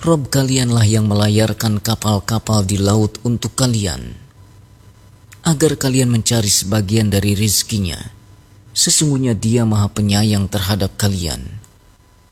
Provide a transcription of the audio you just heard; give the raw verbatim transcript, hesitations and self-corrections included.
Rob kalianlah yang melayarkan kapal-kapal di laut untuk kalian, agar kalian mencari sebagian dari rizkinya. Sesungguhnya Dia Maha Penyayang terhadap kalian.